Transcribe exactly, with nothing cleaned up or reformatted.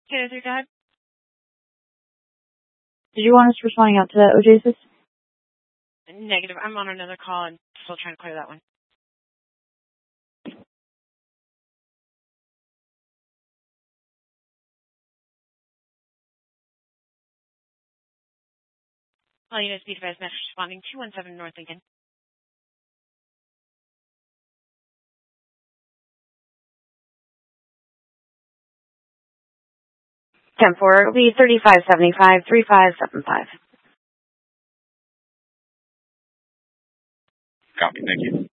Okay, is your dad? Did you want us responding out to that, Ojasis? Negative. I'm on another call and still trying to clear that one. All units, be advised, message responding two one seven North Lincoln. ten four, it'll be thirty-five seventy-five, thirty-five seventy-five. Copy, thank you.